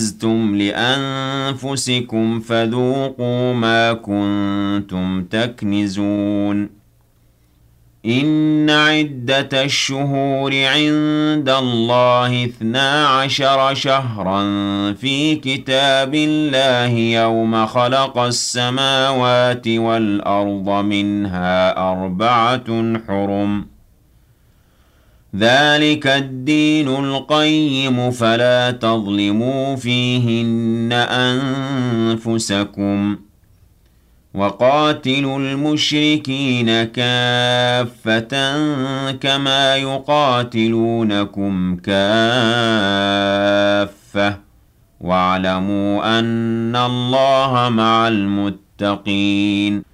كنتم لأنفسكم فذوقوا ما كنتم تكنزون إن عدة الشهور عند الله 12 شهرا في كتاب الله يوم خلق السماوات والأرض منها 4 حرم ذلك الدين القيم فلا تظلموا فيهن أنفسكم وقاتلوا المشركين كافة كما يقاتلونكم كافة واعلموا أن الله مع المتقين